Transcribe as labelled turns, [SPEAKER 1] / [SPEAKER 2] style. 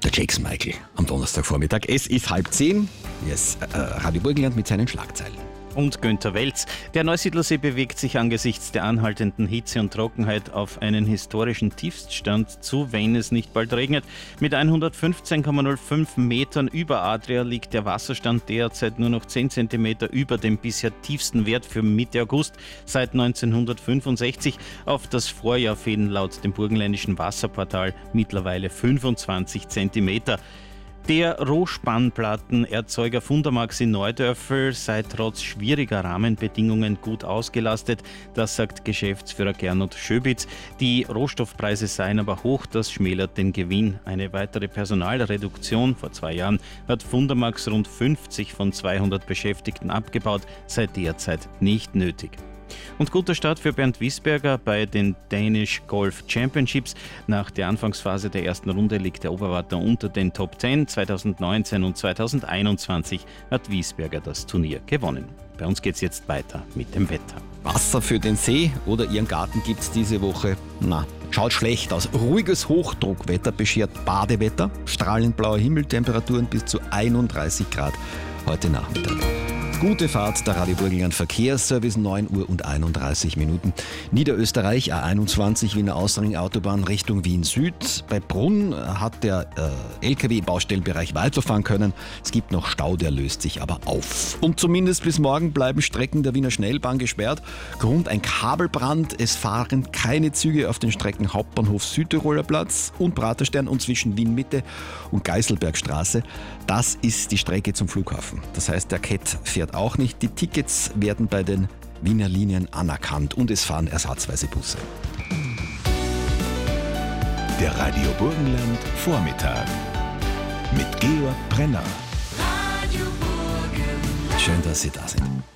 [SPEAKER 1] der Jakes Michael am Donnerstagvormittag. Es ist 9:30. Hier ist Radio Burgenland mit seinen Schlagzeilen.
[SPEAKER 2] Und Günther Welz. Der Neusiedlersee bewegt sich angesichts der anhaltenden Hitze und Trockenheit auf einen historischen Tiefststand zu, wenn es nicht bald regnet. Mit 115,05 Metern über Adria liegt der Wasserstand derzeit nur noch 10 Zentimeter über dem bisher tiefsten Wert für Mitte August seit 1965. Auf das Vorjahr fehlen laut dem burgenländischen Wasserportal mittlerweile 25 Zentimeter. Der Rohspannplattenerzeuger Fundamax in Neudörfel sei trotz schwieriger Rahmenbedingungen gut ausgelastet. Das sagt Geschäftsführer Gernot Schöbitz. Die Rohstoffpreise seien aber hoch, das schmälert den Gewinn. Eine weitere Personalreduktion vor 2 Jahren hat Fundamax rund 50 von 200 Beschäftigten abgebaut, sei derzeit nicht nötig. Und guter Start für Bernd Wiesberger bei den Danish Golf Championships. Nach der Anfangsphase der ersten Runde liegt der Oberwarter unter den Top 10. 2019 und 2021 hat Wiesberger das Turnier gewonnen. Bei uns geht's jetzt weiter mit dem Wetter.
[SPEAKER 1] Wasser für den See oder Ihren Garten gibt's diese Woche? Na, schaut schlecht aus. Ruhiges Hochdruckwetter beschert Badewetter. Strahlend blauer Himmel, Temperaturen bis zu 31 Grad heute Nachmittag. Gute Fahrt, der Radio Burgenland Verkehrsservice, 9 Uhr und 31 Minuten. Niederösterreich, A21 Wiener Ausring Autobahn Richtung Wien Süd. Bei Brunn hat der LKW-Baustellenbereich weiterfahren können. Es gibt noch Stau, der löst sich aber auf. Und zumindest bis morgen bleiben Strecken der Wiener Schnellbahn gesperrt. Grund ein Kabelbrand. Es fahren keine Züge auf den Strecken Hauptbahnhof Südtiroler Platz und Praterstern und zwischen Wien Mitte und Geiselbergstraße. Das ist die Strecke zum Flughafen. Das heißt, der KET fährt auch nicht. Die Tickets werden bei den Wiener Linien anerkannt und es fahren ersatzweise Busse.
[SPEAKER 3] Der Radio Burgenland Vormittag mit Georg Brenner.
[SPEAKER 1] Schön, dass Sie da sind.